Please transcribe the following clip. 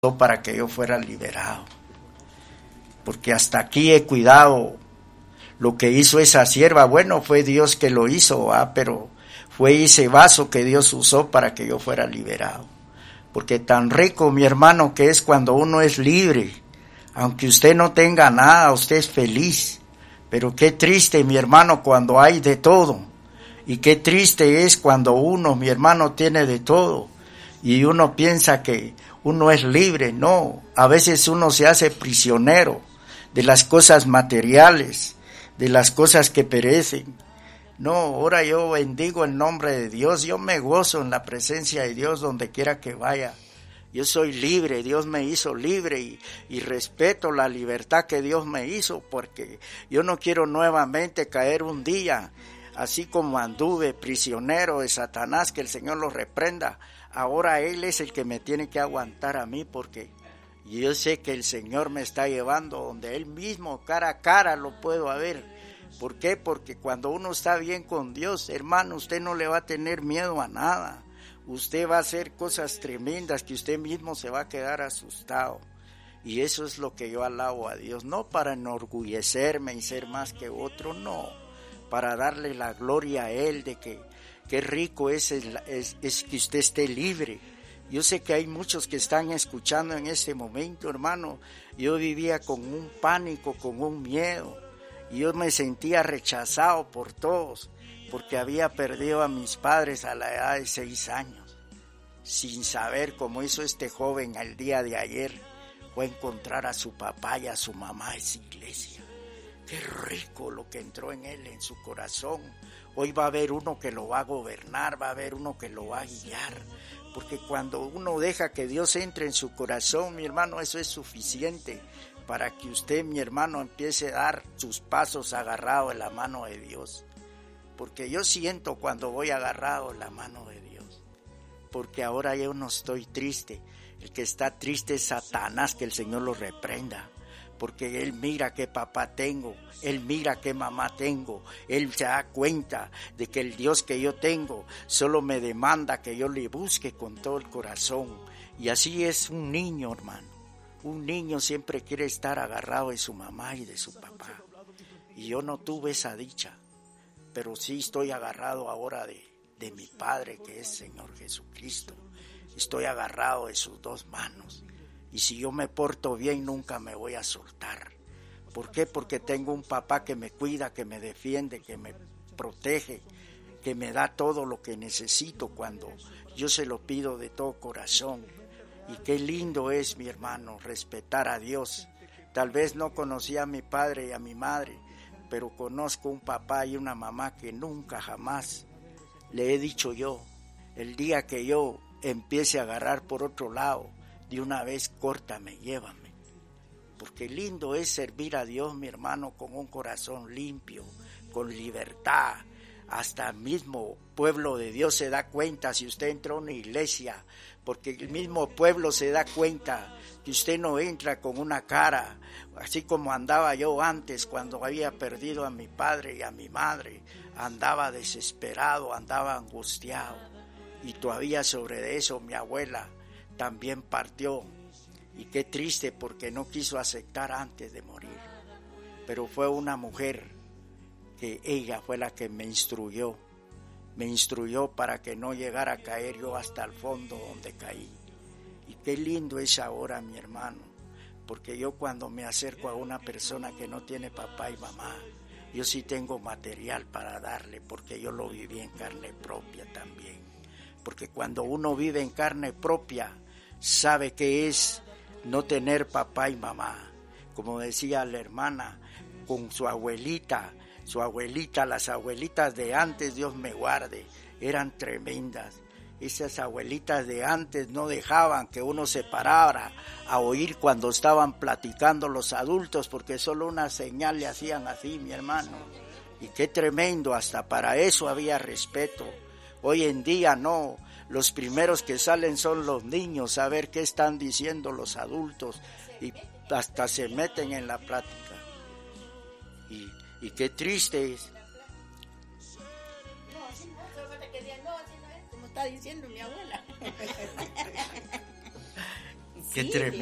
para que yo fuera liberado. Porque hasta aquí he cuidado lo que hizo esa sierva. Bueno, fue Dios que lo hizo, pero fue ese vaso que Dios usó para que yo fuera liberado. Porque tan rico, mi hermano, que es cuando uno es libre. Aunque usted no tenga nada, usted es feliz. Pero qué triste, mi hermano, cuando hay de todo. Y qué triste es cuando uno, mi hermano, tiene de todo. Y uno piensa que uno es libre. No, a veces uno se hace prisionero de las cosas materiales, de las cosas que perecen. No, ahora yo bendigo el nombre de Dios. Yo me gozo en la presencia de Dios donde quiera que vaya. Yo soy libre, Dios me hizo libre y respeto la libertad que Dios me hizo, porque yo no quiero nuevamente caer un día, así como anduve prisionero de Satanás, que el Señor lo reprenda. Ahora Él es el que me tiene que aguantar a mí, porque yo sé que el Señor me está llevando donde Él mismo, cara a cara, lo puedo ver. ¿Por qué? Porque cuando uno está bien con Dios, hermano, usted no le va a tener miedo a nada. Usted va a hacer cosas tremendas que usted mismo se va a quedar asustado. Y eso es lo que yo alabo a Dios, no para enorgullecerme y ser más que otro, no, para darle la gloria a Él de que qué rico es que usted esté libre. Yo sé que hay muchos que están escuchando en este momento, hermano. Yo vivía con un pánico, con un miedo. Yo me sentía rechazado por todos, porque había perdido a mis padres a la edad de 6 años, sin saber cómo hizo este joven el día de ayer, fue encontrar a su papá y a su mamá en esa iglesia. Qué rico lo que entró en él, en su corazón. Hoy va a haber uno que lo va a gobernar, va a haber uno que lo va a guiar, porque cuando uno deja que Dios entre en su corazón, mi hermano, eso es suficiente para que usted, mi hermano, empiece a dar sus pasos agarrado en la mano de Dios. Porque yo siento cuando voy agarrado en la mano de Dios, porque ahora yo no estoy triste. El que está triste es Satanás, que el Señor lo reprenda, porque Él mira qué papá tengo, Él mira qué mamá tengo, Él se da cuenta de que el Dios que yo tengo solo me demanda que yo le busque con todo el corazón. Y así es un niño, hermano. Un niño siempre quiere estar agarrado de su mamá y de su papá. Y yo no tuve esa dicha, pero sí estoy agarrado ahora de mi Padre, que es Señor Jesucristo. Estoy agarrado de sus 2 manos. Y si yo me porto bien, nunca me voy a soltar. ¿Por qué? Porque tengo un papá que me cuida, que me defiende, que me protege, que me da todo lo que necesito cuando yo se lo pido de todo corazón. Y qué lindo es, mi hermano, respetar a Dios. Tal vez no conocía a mi padre y a mi madre, pero conozco un papá y una mamá que nunca jamás le he dicho yo. El día que yo empiece a agarrar por otro lado, de una vez córtame, llévame. Porque lindo es servir a Dios, mi hermano, con un corazón limpio, con libertad. Hasta el mismo pueblo de Dios se da cuenta si usted entró a una iglesia, porque el mismo pueblo se da cuenta que usted no entra con una cara, así como andaba yo antes cuando había perdido a mi padre y a mi madre. Andaba desesperado, andaba angustiado, y todavía sobre eso mi abuela también partió, y qué triste porque no quiso aceptar antes de morir, pero fue una mujer que ella fue la que me instruyó para que no llegara a caer yo hasta el fondo donde caí. Y qué lindo es ahora, mi hermano, porque yo cuando me acerco a una persona que no tiene papá y mamá, yo sí tengo material para darle, porque yo lo viví en carne propia también. Porque cuando uno vive en carne propia, sabe que es no tener papá y mamá. Como decía la hermana, con su abuelita, las abuelitas de antes, Dios me guarde, eran tremendas. Esas abuelitas de antes no dejaban que uno se parara a oír cuando estaban platicando los adultos, porque solo una señal le hacían así, mi hermano. Y qué tremendo, hasta para eso había respeto. Hoy en día no, los primeros que salen son los niños, a ver qué están diciendo los adultos, y hasta se meten en la plática. Y qué triste es. Como está diciendo mi abuela. Qué Sí, tremendo.